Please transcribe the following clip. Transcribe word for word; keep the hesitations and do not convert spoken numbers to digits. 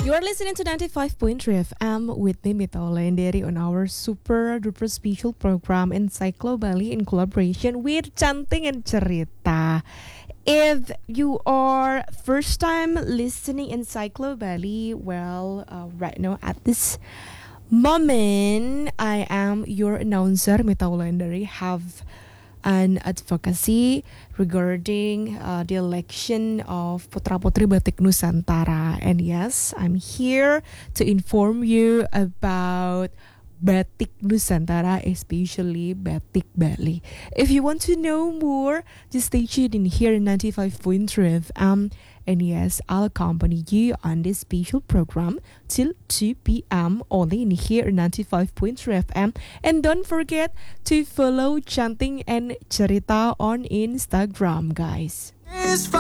You're listening to ninety-five point three F M with me, Mita Olanderi, on our super duper special program Encyclo Bali in collaboration with Canting and Cerita. If you are first time listening Encyclo Bali, well, uh, right now at this moment, I am your announcer, Mita Olanderi, have an advocacy regarding uh, the election of Putra Putri Batik Nusantara. And yes, I'm here to inform you about Batik Nusantara, especially Batik Bali. If you want to know more, just stay tuned in here in ninety-five point three F M. And yes, I'll accompany you on this special program till two p.m. only in here in ninety-five point three F M. And don't forget to follow Chanting and Cerita on Instagram, guys.